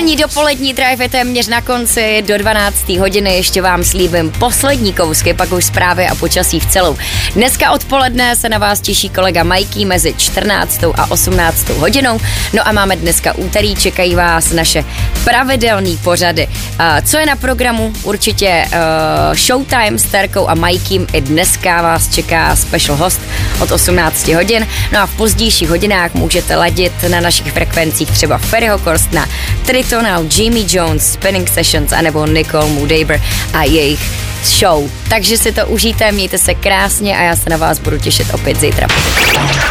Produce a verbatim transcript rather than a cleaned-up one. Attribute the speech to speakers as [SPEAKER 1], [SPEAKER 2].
[SPEAKER 1] Úterní dopolední drive je téměř na konci, do dvanácté hodiny ještě vám slíbím poslední kousky, pak už zprávy a počasí v celou. Dneska odpoledne se na vás těší kolega Mikey mezi čtrnáctou a osmnáctou hodinou, no a máme dneska úterý, čekají vás naše pravidelný pořady. Uh, co je na programu? Určitě uh, Showtime s Terkou a Mikeym, i dneska vás čeká special host od osmnácti hodin, no a v pozdějších hodinách můžete ladit na našich frekvencích třeba Ferryho Korstna, Tritonal, Jamie Jones, Spinning Sessions anebo Nicole Mudaber a jejich show. Takže si to užijte, mějte se krásně a já se na vás budu těšit opět zítra.